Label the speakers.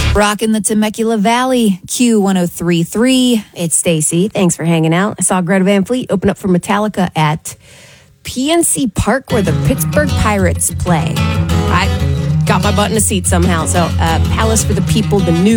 Speaker 1: Rocking the Temecula Valley, Q1033. It's Stacy. Thanks for hanging out. I saw Greta Van Fleet open up for Metallica at PNC Park where the Pittsburgh Pirates play. I got my butt in a seat somehow. So, Palace for the People, the new